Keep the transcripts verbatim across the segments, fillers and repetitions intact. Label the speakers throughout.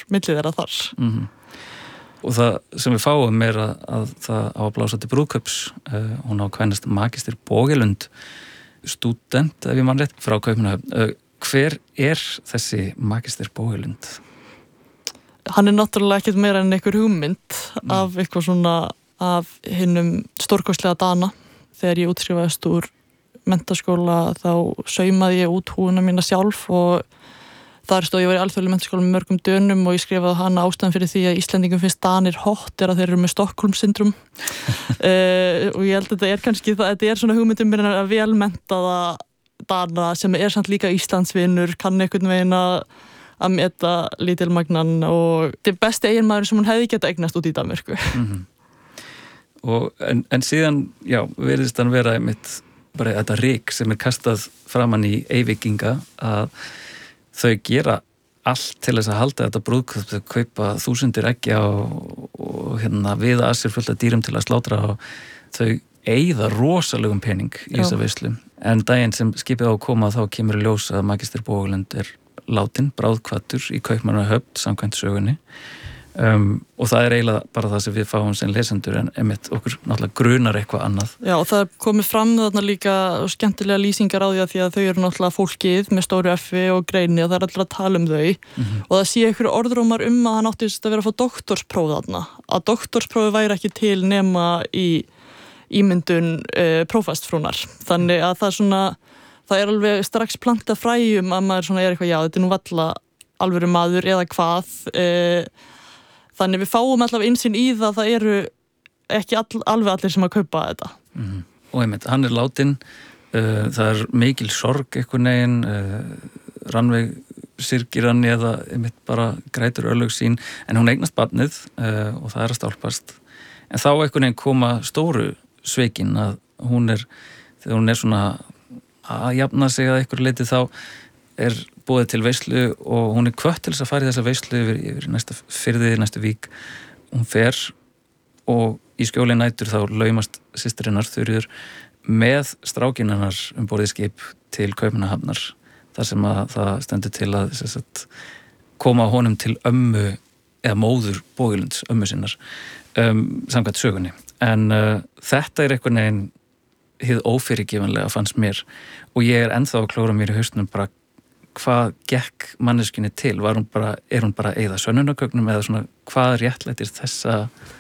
Speaker 1: milli þeirra þar.
Speaker 2: Mm-hmm. Og það sem við fáum er að, að það á að blása til brúðkaups. Uh, hún á kvænast Magister Bogelund, stúdent, ef ég mann rétt, frá Kaupmannahöfn. Uh, hver er þessi Magister Bogelund?
Speaker 1: Hann er náttúrulega ekkert meira en einhver hugmynd mm. af eitthvað svona af hinnum stórkostlega Dana. Þegar ég útskrifaðist úr menntaskóla þá saumaði ég út húfuna mína sjálf og þar stóð ég var í alþjóðlegum menntaskóla með mörgum Dönum og ég skrifaði hana ástæðan fyrir því að Íslendingum finnst Danir hot er að þeir eru með Stockholm-syndrom uh, og ég held að þetta er kannski það, þetta er svona hugmyndum mér að velmenntaða Dana sem er samt líka Íslandsvinur, kann einhvern veginn að að meta lítilmagnan og þetta er besti eiginmaður sem hún hefði geta eignast út í Danmörku.
Speaker 2: Mm-hmm. Og en, en síðan, já, veriðist hann vera einmitt bara þetta ryk sem er kastað framan í eyvíkinga að þau gera allt til þess að halda þetta brúðkaup, þau kaupa þúsundir eggja og, og hérna viða að sér fullt af dýrum til að slátra og þau eyða rosalegum pening í þessa veislu. En daginn sem skipið á að koma þá kemur í ljós að Magister Bogelund er látin, bráðkvaddur í Kaupmannahöfn samkvæmt sögunni. Um, og það er eiginlega bara það sem við fáum sem lesendur en emitt okkur náttúrulega grunar eitthvað annað.
Speaker 1: Já, og það komið fram þarna líka skemmtilega lýsingar á því að því að þau eru náttúrulega fólkið með stóru F-i og greini og það er allir að tala um þau mm-hmm. og það sé einhverju orðrómar um að hann átti að vera að fá doktorspróf þarna að doktorsprófi væri ekki til nema í ímyndun uh, prófastfrúnar. Þannig að það svona það er alveg strax planta fræjum að maður svona er eitthvað já, þetta er nú valla alvöru maður eða hvað uh, þannig við fáum allavega innsýn í það það eru ekki all, alveg allir sem að kaupa þetta.
Speaker 2: Mm-hmm. Og einmitt, hann er látin, uh, það er mikil sorg einhvern veginn, uh, Rannveig syrgir hann eða einmitt bara grætur örlög sín, en hún eignast barnið uh, og það er að stálpast. En þá einhvern veginn koma stóru sveikin að hún er, þegar hún er svona að jafna sig að einhverju leiti þá er búið til veislu og hún er hvött til þess að fara í þessa veislu yfir, yfir næsta firði, næsta vík. Hún fer og í skjóli nætur þá laumast systirinnar Þuríður með strákinn hennar um borðið skip til Kaupmannahafnar þar sem að það stendur til að sagt, koma honum til ömmu eða móður Bogelunds, ömmu sinnar um, samkvæmt sögunni. En uh, þetta er einhvern veginn hið ófyrirgefanlega fannst mér og ég er ennþá að klóra mér í hausnum bara hvað gekk manneskjunni til? Var hún bara, er hún bara að eyða sönnunargögnum eða svona hvað réttlættir þessa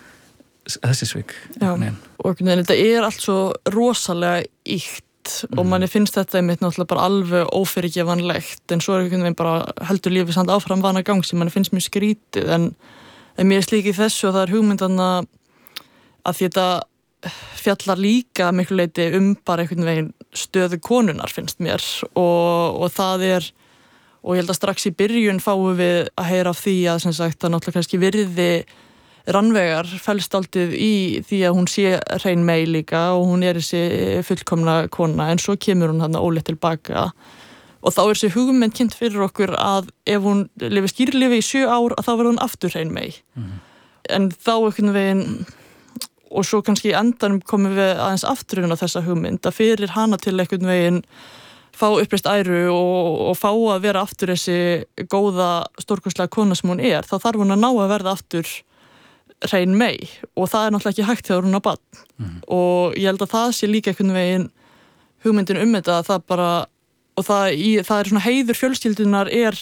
Speaker 2: þessi svik?
Speaker 1: Já, og þetta er allt svo rosalega ýkt mm. og manni finnst þetta einmitt náttúrulega bara alveg ófyrirgefanlegt en svo er einhvern veginn bara heldur lífið samt áfram vana gang sem manni finnst mjög skrítið en, en mér er slíkið þessu og það er hugmyndan að að þetta fjallar líka miklu leiti um bara einhvern veginn stöðu konunar finnst mér og, og það er og ég held að strax í byrjun fáum við að heyra af því að sem sagt að náttúrulega kannski virði Rannveigar felst aldrei í því að hún sé hrein mei líka og hún er þessi fullkomna kona en svo kemur hún þarna ólétt tilbaka og þá er þessi hugmynd kynnt fyrir okkur að ef hún lifi skýrlifi í sjö ár að þá verður hún aftur hrein mei mm. en þá einhvern veginn og svo kannski í endanum komum við aðeins aftur inn á þessa hugmynd að fyrir hana til einhvern veginn fá uppreist æru og, og fá að vera aftur þessi góða stórkostlega kona sem hún er, þá þarf hún að ná að verða aftur hrein mei og það er náttúrulega ekki hægt þegar hún er barn mm. og ég held að það sé líka einhvern veginn hugmyndin um þetta að það bara og það, í, það er svona heiður fjölskyldunar er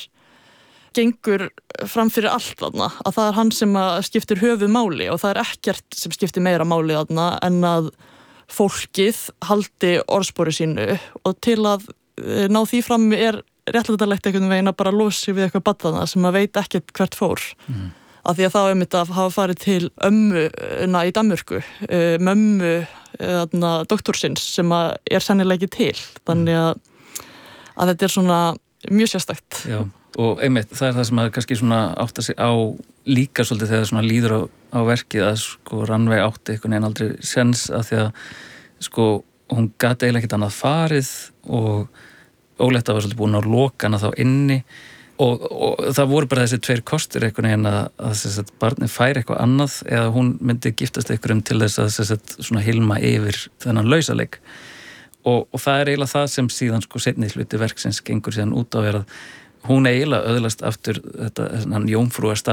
Speaker 1: gengur fram fyrir allt þarna að það er hann sem skiptir höfuð máli og það er ekkert sem skiptir meira máli þarna en að fólkið haldi orðspori sínu og til að ná því fram er réttlætanlegt einhvern veginn að bara losi við eitthvað badðana sem að veit ekkert hvert fór mm. af því að þá er mitt að hafa farið til ömmuna í Danmörku mömmu þarna, doktorsins sem að er sennilega ekki til þannig að, að þetta er svona mjög sérstakt.
Speaker 2: Já, og einmitt það er það sem að kannski svona átta sig á líka svolítið þegar svona líður á, á verkið að sko Rannveig átti einhvern veginn aldrei sens að því að sko hún gat eiginlega ekkert annað farið og Óletta var svolítið búin að loka hana þá inni og, og það voru bara þessi tveir kostir einhvern veginn að, að, að barnið færi eitthvað annað eða hún myndi giftast einhverjum til þess að, að svona hilma yfir þennan lausaleik og, og það er eiginlega það sem síðan sko seinni hluti verksins gengur síðan út á er að hún eiginlega öðlast aftur þetta jómfrúar